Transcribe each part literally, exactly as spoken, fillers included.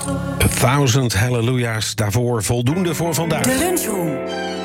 A Thousand Hallelujahs, daarvoor voldoende voor vandaag. De lunchroom.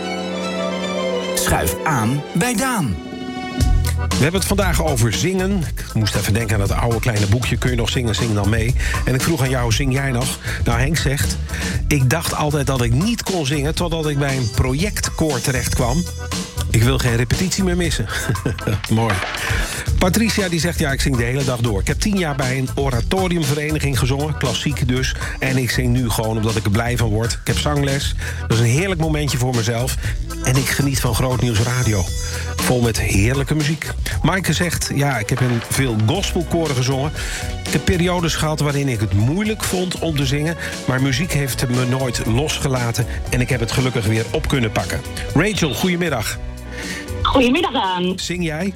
Schuif aan bij Daan. We hebben het vandaag over zingen. Ik moest even denken aan dat oude kleine boekje. Kun je nog zingen, zing dan mee. En ik vroeg aan jou, zing jij nog? Nou, Henk zegt, ik dacht altijd dat ik niet kon zingen... totdat ik bij een projectkoor terecht kwam. Ik wil geen repetitie meer missen. Mooi. Patricia die zegt, ja, ik zing de hele dag door. Ik heb tien jaar bij een oratoriumvereniging gezongen. Klassiek dus. En ik zing nu gewoon omdat ik er blij van word. Ik heb zangles. Dat is een heerlijk momentje voor mezelf. En ik geniet van Groot Nieuws Radio. Vol met heerlijke muziek. Maaike zegt, ja, ik heb in veel gospelkoren gezongen. Ik heb periodes gehad waarin ik het moeilijk vond om te zingen. Maar muziek heeft me nooit losgelaten. En ik heb het gelukkig weer op kunnen pakken. Rachel, goedemiddag. Goedemiddag aan. Zing jij?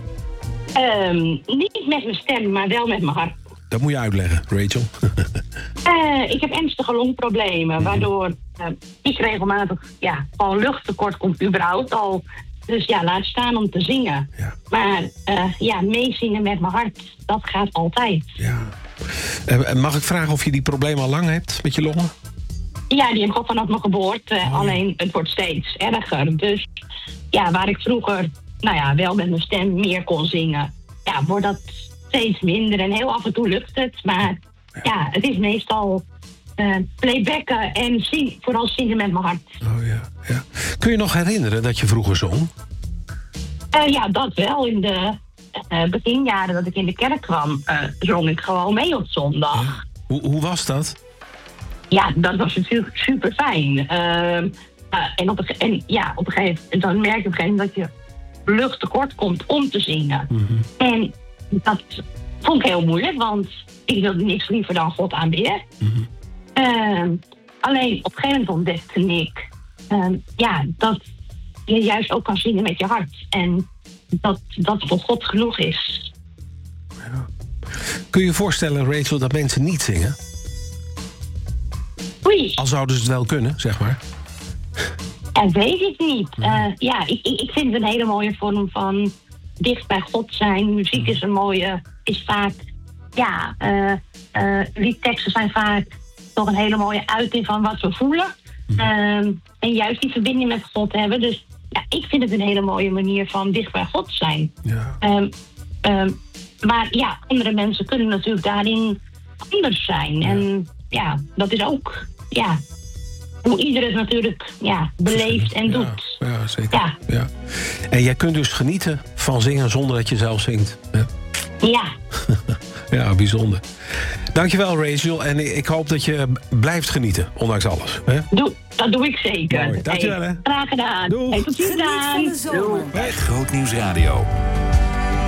Um, niet met mijn stem, maar wel met mijn hart. Dat moet je uitleggen, Rachel. uh, ik heb ernstige longproblemen, waardoor uh, ik regelmatig ja, gewoon luchttekort komt überhaupt al. Dus ja, laat staan om te zingen. Ja. Maar uh, ja, meezingen met mijn hart, dat gaat altijd. Ja. Uh, mag ik vragen of je die problemen al lang hebt met je longen? Ja, die heb ik al vanaf mijn geboorte. Uh, oh, ja. Alleen het wordt steeds erger. Dus ja, waar ik vroeger nou ja, wel met mijn stem meer kon zingen, ja, wordt dat steeds minder. En heel af en toe lukt het. Maar ja, ja het is meestal uh, playbacken en zing, vooral zingen met mijn hart. Oh ja, ja. Kun je nog herinneren dat je vroeger zong? Uh, ja, dat wel. In de uh, beginjaren dat ik in de kerk kwam, uh, zong ik gewoon mee op zondag. Ja. Hoe, hoe was dat? Ja, dat was natuurlijk super fijn. Uh, uh, en, op een, en ja, op een gegeven moment, dan merk je op een gegeven moment dat je lucht tekort komt om te zingen. Mm-hmm. En dat vond ik heel moeilijk, want ik wilde niks liever dan God aanbidden. Mm-hmm. Uh, alleen op een gegeven moment ontdekte ik uh, ja, dat je juist ook kan zingen met je hart. En dat dat voor God genoeg is. Ja. Kun je je voorstellen, Rachel, dat mensen niet zingen? Oei. Al zouden ze het wel kunnen, zeg maar. Dat weet ik niet. Uh, ja, ik, ik vind het een hele mooie vorm van dicht bij God zijn. Muziek is een mooie, is vaak, ja, uh, uh, liedteksten zijn vaak toch een hele mooie uiting van wat we voelen. Uh, en juist die verbinding met God hebben. Dus ja, ik vind het een hele mooie manier van dicht bij God zijn. Ja. Um, um, maar ja, andere mensen kunnen natuurlijk daarin anders zijn. Ja. En ja, dat is ook, ja, hoe ieder het natuurlijk ja, beleeft en doet. Ja, ja zeker. Ja. Ja. En jij kunt dus genieten van zingen zonder dat je zelf zingt. Hè? Ja. Ja, bijzonder. Dankjewel, Rachel. En ik hoop dat je blijft genieten, ondanks alles. Hè? Doe, dat doe ik zeker. Mooi. Dankjewel, hè. Hey, graag gedaan. Doeg. Hey, tot ziens, Daan. Bij Groot Nieuws Radio.